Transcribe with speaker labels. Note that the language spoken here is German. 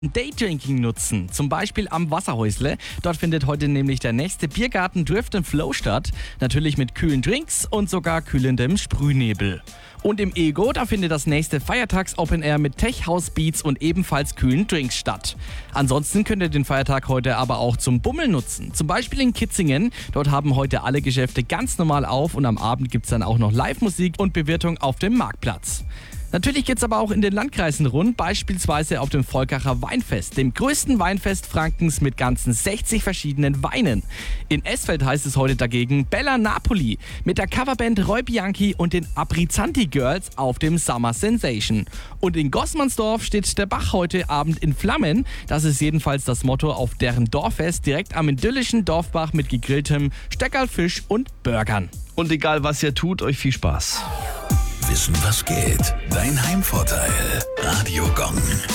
Speaker 1: Daydrinking nutzen, zum Beispiel am Wasserhäusle. Dort findet heute nämlich der nächste Biergarten Drift & Flow statt. Natürlich mit kühlen Drinks und sogar kühlendem Sprühnebel. Und im Ego, da findet das nächste Feiertags-Open Air mit Tech House Beats und ebenfalls kühlen Drinks statt. Ansonsten könnt ihr den Feiertag heute aber auch zum Bummeln nutzen. Zum Beispiel in Kitzingen. Dort haben heute alle Geschäfte ganz normal auf und am Abend gibt es dann auch noch Live-Musik und Bewirtung auf dem Marktplatz. Natürlich geht's aber auch in den Landkreisen rund, beispielsweise auf dem Volkacher Weinfest, dem größten Weinfest Frankens mit ganzen 60 verschiedenen Weinen. In Esfeld heißt es heute dagegen Bella Napoli mit der Coverband Roy Bianchi und den Abrizanti Girls auf dem Summer Sensation. Und in Gossmannsdorf steht der Bach heute Abend in Flammen. Das ist jedenfalls das Motto auf deren Dorffest direkt am idyllischen Dorfbach mit gegrilltem Steckerlfisch und Burgern.
Speaker 2: Und egal was ihr tut, euch viel Spaß.
Speaker 3: Wissen, was geht. Dein Heimvorteil. Radio Gong.